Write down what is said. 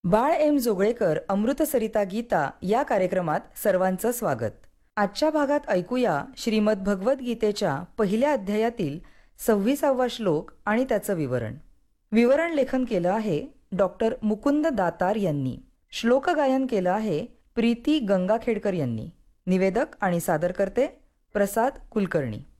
बाळ M Joglekar अमृतसरिता Gita या कार्यक्रमात सर्वांचं स्वागत. आजच्या भागात ऐकूया श्रीमद भगवद्गीतेच्या पहिल्या अध्यायातील 26वा श्लोक आणि त्याचं विवरण लेखन केलं आहे डॉक्टर मुकुंद दातार यांनी. श्लोक गायन केलं आहे प्रीती गंगाखेडकर यांनी. निवेदक आणि सादरकर्ते प्रसाद कुलकर्णी.